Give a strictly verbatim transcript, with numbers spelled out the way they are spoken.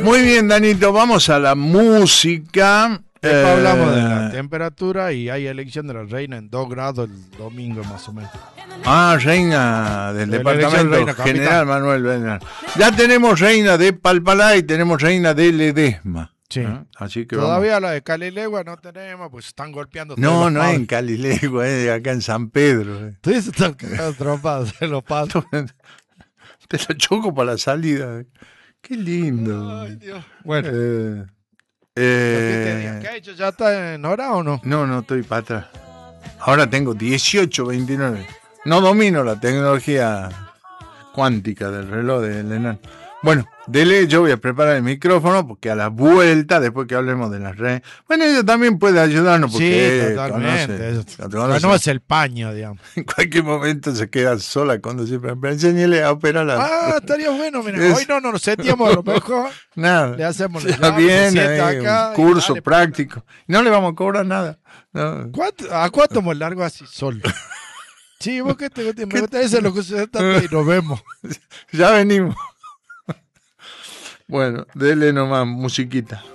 Muy bien, Danito, vamos a la música. Después eh... hablamos de la temperatura y hay elección de la reina en dos grados el domingo más o menos. Ah, reina del de departamento reina, general Manuel Bernal. Ya tenemos reina de Palpalá y tenemos reina de Ledesma. Sí. ¿Eh? Así que todavía vamos. la de Calilegua no tenemos, pues están golpeando. No, no es en Calilegua, es acá en San Pedro. Eh. Ustedes están cagados trompados, se los paso. Te lo choco para la salida. Qué lindo. Ay, Dios. Bueno. Eh, eh, ¿Qué ha hecho? ¿Ya está en hora o no? No, no estoy para atrás. Ahora tengo dieciocho veintinueve. No domino la tecnología cuántica del reloj del enano. Bueno, dele, yo voy a preparar el micrófono porque a la vuelta, después que hablemos de las redes, bueno, ella también puede ayudarnos porque sí, totalmente. conoce, no es el paño, digamos. En cualquier momento se queda sola cuando siempre enseñele a operar la... Ah, estaría bueno, mira, es... hoy no nos sentíamos a lo mejor. Nada. Le hacemos la bien, acá un curso dale, práctico. No le vamos a cobrar nada. No. ¿Cuánto, ¿A cuánto me largo así solo? Sí, vos que te, te me gusta eso, lo que se y nos vemos. Ya venimos. Bueno, dele nomás musiquita.